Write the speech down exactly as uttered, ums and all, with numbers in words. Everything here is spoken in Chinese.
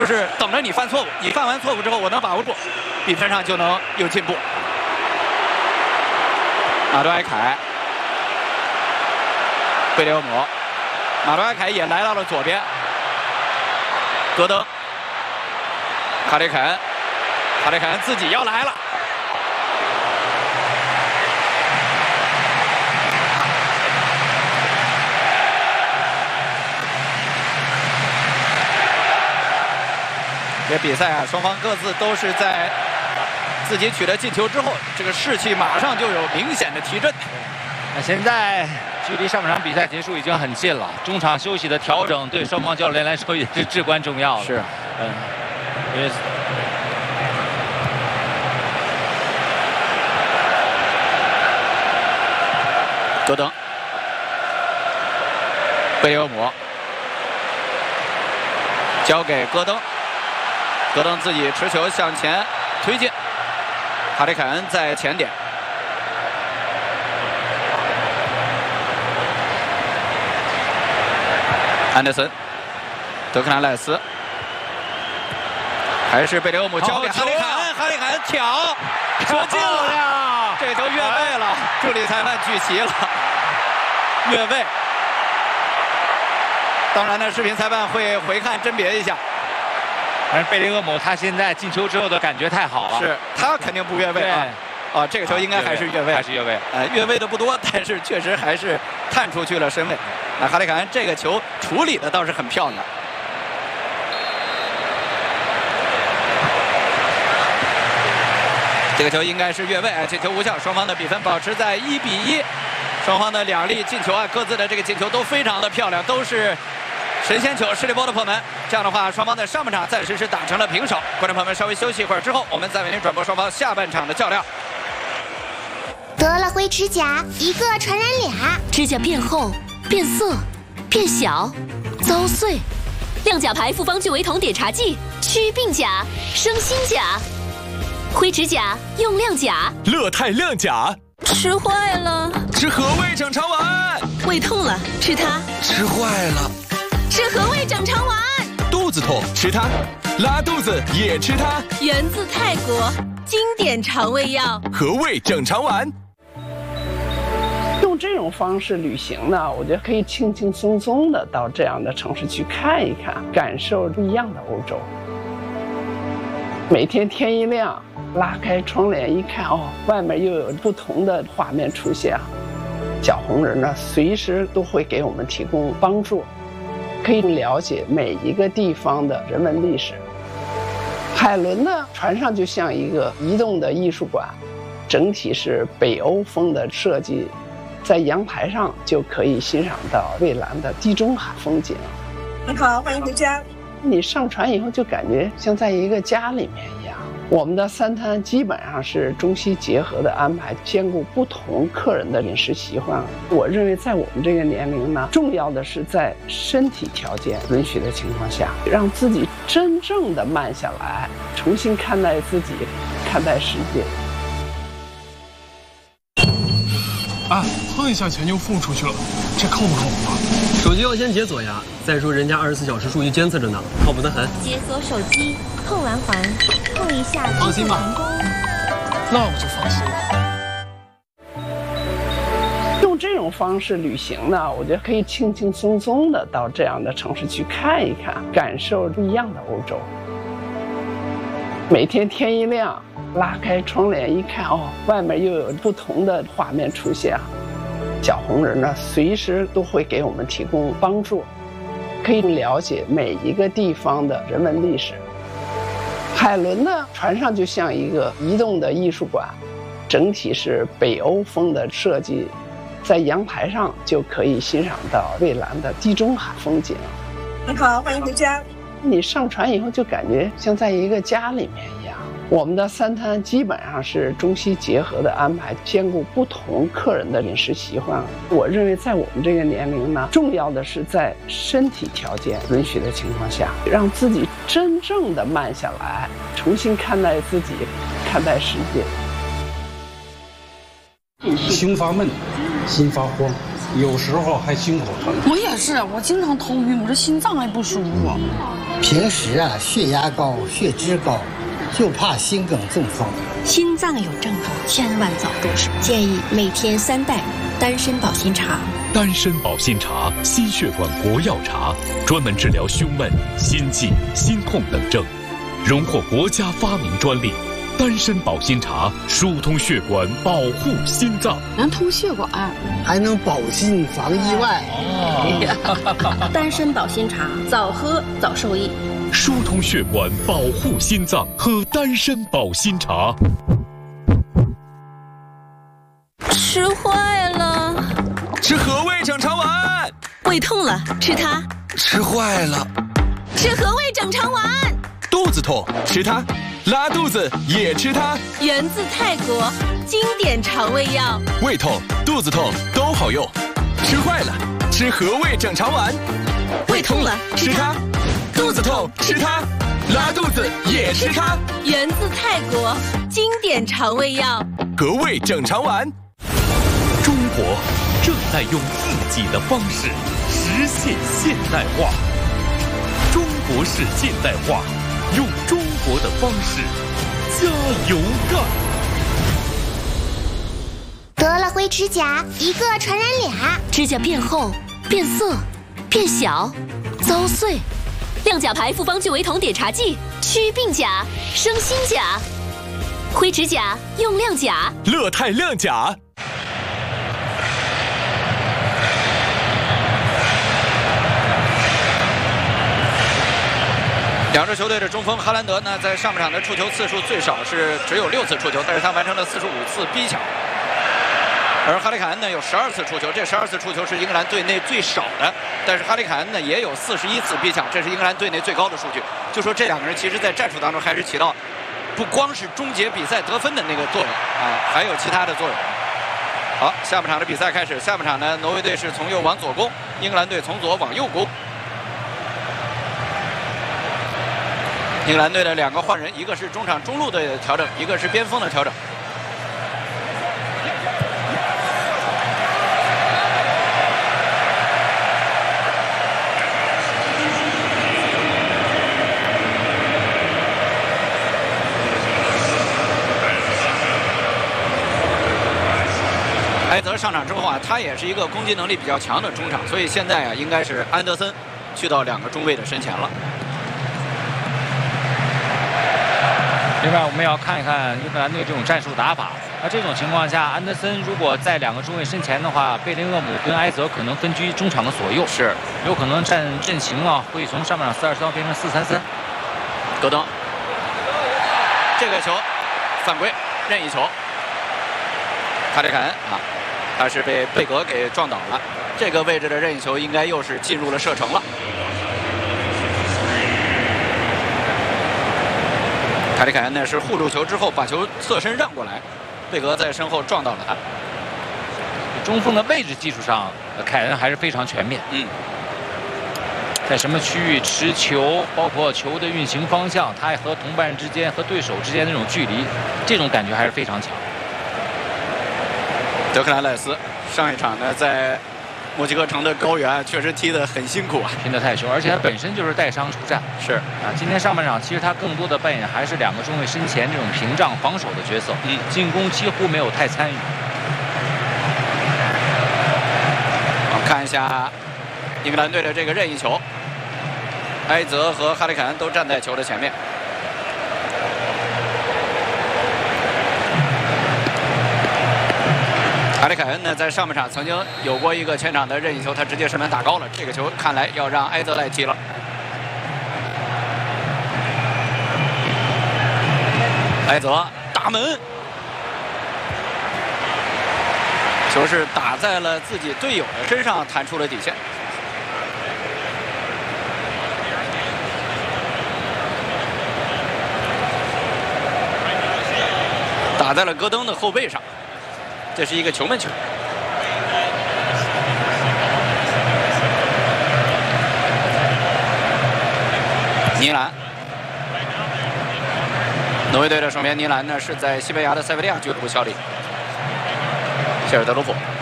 就是等着你犯错误，你犯完错误之后，我能把握住，比分上就能有进步。马多埃凯，贝利厄姆，马多埃凯也来到了左边，戈登，哈里凯恩，哈里凯恩自己要来了。 这比赛啊，双方各自都是在自己取得进球之后，这个士气马上就有明显的提振。 那现在距离上半场比赛结束已经很近了，中场休息的调整对双方教练来说也是至关重要的。 是， 嗯，因为戈登，贝利厄姆交给戈登。 戈登自己持球向前推进，哈里凯恩在前点，安德森，德克兰赖斯，还是贝利厄姆交给哈里凯恩，哈里凯恩抢，球进了，这球越位了，助理裁判聚齐了，越位。当然呢，视频裁判会回看甄别一下。 但是贝利厄姆他现在进球之后的感觉太好了， 是他肯定不越位啊！啊，这个球应该还是越位， 还是越位。 呃，越位的不多，但是确实还是探出去了身位。那哈里凯恩这个球处理的倒是很漂亮。这个球应该是越位，哎，这球无效，双方的比分保持在一比一。双方的两粒进球啊，各自的这个进球都非常的漂亮，都是。 神仙球，施利波的破门。这样的话，双方的上半场暂时是打成了平手。观众朋友们，稍微休息一会儿之后，我们再为您转播双方下半场的较量。 得了灰指甲，一个传染俩， 指甲变厚、变色、变小、遭碎。亮甲牌复方聚维酮碘茶剂，祛病甲，生新甲。灰指甲用亮甲， 乐泰亮甲。 吃坏了， 吃和味整肠丸。 胃痛了，吃它。 吃坏了。 吃和味整肠丸， 肚子痛吃它，拉肚子也吃它。 源自泰国，经典肠胃药和味整肠丸。 用这种方式旅行呢，我觉得可以轻轻松松的到这样的城市去看一看，感受不一样的欧洲。每天天一亮，拉开窗帘一看，哦，外面又有不同的画面出现。小红人呢，随时都会给我们提供帮助。 可以了解每一个地方的人文历史。海伦呢，船上就像一个移动的艺术馆，整体是北欧风的设计，在阳台上就可以欣赏到蔚蓝的地中海风景。 你好，欢迎回家。 你上船以后就感觉像在一个家里面一样。我们的三餐基本上是中西结合的安排，兼顾不同客人的饮食习惯。我认为在我们这个年龄呢，重要的是在身体条件允许的情况下，让自己真正的慢下来，重新看待自己，看待世界。 啊，碰一下钱就付出去了，这靠不靠谱啊？ 手机要先解锁呀。再说人家二十四小时数据监测着呢，靠谱得很。 解锁手机，碰完环，碰一下， 放心吧。 成功。 那我就放心了。 用这种方式旅行呢，我觉得可以轻轻松松的到这样的城市去看一看，感受不一样的欧洲。每天天一亮，拉开窗帘一看，哦，外面又有不同的画面出现。小红人呢，随时都会给我们提供帮助，可以了解每一个地方的人文历史。海伦呢，船上就像一个移动的艺术馆，整体是北欧风的设计，在阳台上就可以欣赏到蔚蓝的地中海风景。 你好，欢迎回家。 你上船以后就感觉像在一个家里面一样。我们的三餐基本上是中西结合的安排，兼顾不同客人的饮食习惯。我认为在我们这个年龄呢，重要的是在身体条件允许的情况下，让自己真正的慢下来，重新看待自己，看待世界。 胸发闷，心发慌，有时候还心口疼。 我也是，我经常头晕，我这心脏还不舒服。 平时啊，血压高、血脂高，就怕心梗中风。 心脏有症状，千万早重视。建议每天三袋丹参保心茶。 丹参保心茶，心血管国药茶，专门治疗胸闷、心悸、心痛等症，荣获国家发明专利。丹参保心茶疏通血管，保护心脏， 能通血管， 还能保心防意外。 哦，丹参保心茶，早喝早受益。 疏通血管，保护心脏，喝丹参保心茶。 吃坏了， 吃和味整肠丸。 胃痛了，吃它。 吃坏了， 吃和味整肠丸。 肚子痛，吃它。拉肚子也吃它。 源自泰国，经典肠胃药。 胃痛、肚子痛都好用。吃坏了，吃和味整肠丸。 胃痛了， 吃它。肚子痛，吃它。拉肚子也吃它。 源自泰国，经典肠胃药。 和味整肠丸。 中国正在用自己的方式实现现代化。中国式现代化，用中国的方式加油干。 得了灰指甲，一个传染俩。 指甲变厚、变色、变小、遭碎。亮甲牌复方聚维酮碘茶剂，祛病甲、生新甲。灰指甲用亮甲。 乐泰亮甲。 两支球队的中锋哈兰德呢，在上半场的触球次数最少是只有六次触球，但是他完成了四十五次逼抢。而哈里凯恩呢有十二次触球，这十二次触球是英格兰队内最少的，但是哈里凯恩呢也有四十一次逼抢，这是英格兰队内最高的数据。就说这两个人其实在战术当中还是起到不光是终结比赛得分的那个作用啊，还有其他的作用。好，下半场的比赛开始，下半场呢，挪威队是从右往左攻，英格兰队从左往右攻。英格兰队的两个换人，一个是中场中路的调整，一个是边锋的调整。埃泽上场之后啊，他也是一个攻击能力比较强的中场，所以现在啊，应该是安德森去到两个中卫的身前了。 另外，我们也要看一看英格兰队这种战术打法。那这种情况下，安德森如果在两个中卫身前的话，贝林厄姆跟埃泽可能分居中场的左右， 是有可能战阵型啊会从上半场四二三变成四三三。 戈登，这个球犯规，任意球。哈里凯恩啊，他是被贝格给撞倒了。这个位置的任意球应该又是进入了射程了。哈里凯恩呢是护住球之后把球侧身让过来，贝格在身后撞到了他。 中锋的位置技术上，凯恩还是非常全面。 嗯， 在什么区域持球，包括球的运行方向，他和同伴之间和对手之间的那种距离，这种感觉还是非常强。 德克兰赖斯上一场呢在墨西哥城的高原确实踢得很辛苦啊， 拼得太凶，而且他本身就是带伤出战。 是啊，今天上半场其实他更多的扮演还是两个中卫身前这种屏障防守的角色， 嗯， 进攻几乎没有太参与。 我们看一下英格兰队的这个任意球，埃泽和哈里凯恩都站在球的前面。哈里凯恩呢，在上半场曾经有过一个前场的任意球，他直接射门打高了。这个球看来要让埃泽来踢了。埃泽打门，球是打在了自己队友的身上，弹出了底线。打在了戈登的后背上。这是一个球门球。尼兰，挪威队的守门尼兰呢是在西班牙的塞维利亚俱乐部效力。谢尔德罗普。